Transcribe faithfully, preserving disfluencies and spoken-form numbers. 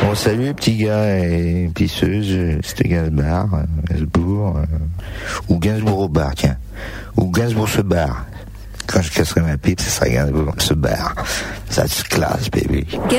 Bon, salut les petits gars et pisseuses, c'était Gainsbourg, Gainsbourg, euh, ou Gainsbourg au bar, tiens. Ou Gainsbourg se barre. Quand je casserai ma pipe, ça sera Gainsbourg se barre. Ça se classe, baby.